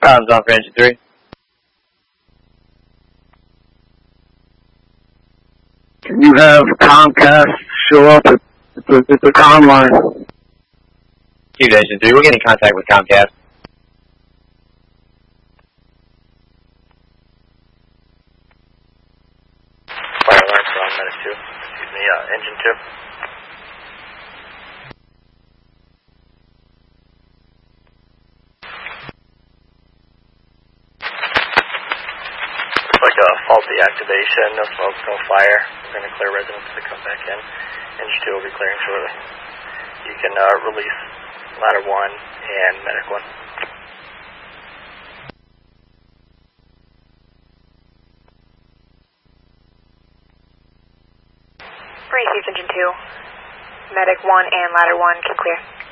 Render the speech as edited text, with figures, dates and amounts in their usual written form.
Comms on for engine 3. Can you have Comcast show up at the comm line? Received engine 3. We're getting contact with Comcast. Fire alarm from Medic 2. Excuse me, engine 2. Looks like a faulty activation, no smoke, no fire. We're going to clear residents to come back in. Engine 2 will be clearing shortly. You can release ladder 1 and medic 1. Received engine 2. Medic 1 and ladder 1 can clear.